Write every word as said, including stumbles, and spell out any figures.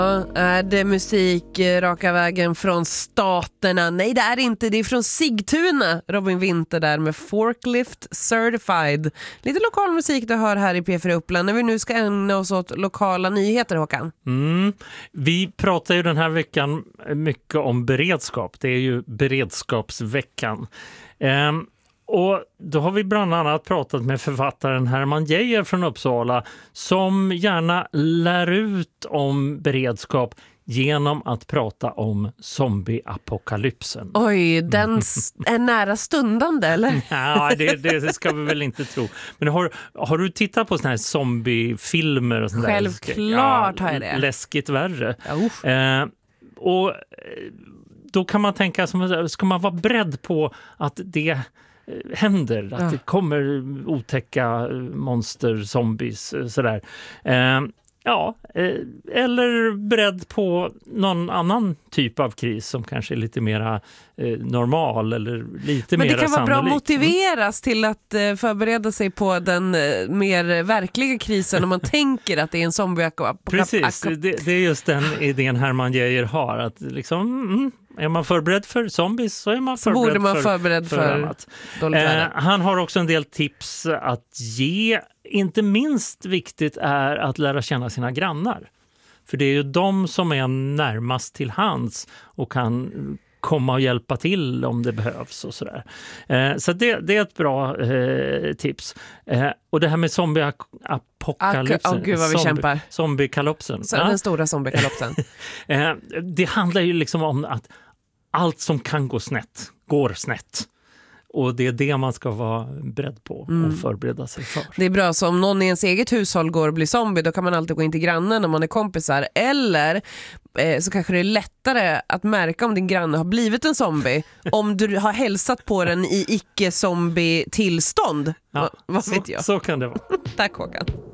Är det musik raka vägen från staterna? Nej, det är inte. Det är från Sigtuna. Robin Winter där med Forklift Certified. Lite lokal musik du hör här i P fyra Uppland när vi nu ska ägna oss åt lokala nyheter, Håkan. Mm. Vi pratar ju den här veckan mycket om beredskap. Det är ju beredskapsveckan. Ehm, och då har vi bland annat pratat med författaren Herman Geijer från Uppsala som gärna lär ut om beredskap genom att prata om zombieapokalypsen. Oj, den är nära stundande, eller? Ja, det, det ska vi väl inte tro. Men har, har du tittat på såna här zombiefilmer? Och sånt Självklart där? har jag det. Läskigt värre. Ja, eh, och då kan man tänka, ska man vara beredd på att det händer, att ja. det kommer otäcka monster, zombies, sådär. Eh, ja, eh, eller beredd på någon annan typ av kris som kanske är lite mera eh, normal eller lite Men mera det kan vara sannolik. bra motiveras till att eh, förbereda sig på den eh, mer verkliga krisen om man tänker att det är en zombieapokalyps. Precis, det, det är just den idén Herman Geijer har, att liksom, mm, är man förberedd för zombies så är man så förberedd borde man för, förberedd för, för annat. Eh, han har också en del tips att ge. Inte minst viktigt är att lära känna sina grannar. För det är ju de som är närmast till hands och kan komma och hjälpa till om det behövs och sådär. Eh, så det, det är ett bra eh, tips. Eh, och det här med zombieapokalypsen. Åh oh, gud vad vi zombie, kämpar. Zombiekalopsen. Så ja. Den stora zombiekalopsen. eh, det handlar ju liksom om att allt som kan gå snett, går snett. Och det är det man ska vara beredd på mm. och förbereda sig för. Det är bra, så om någon i ens eget hushåll går och blir zombie, då kan man alltid gå in till grannen om man är kompisar. Eller eh, så kanske det är lättare att märka om din granne har blivit en zombie om du har hälsat på den i icke-zombie-tillstånd. Ja, Va, vad så, vet jag? Så kan det vara. Tack Håkan.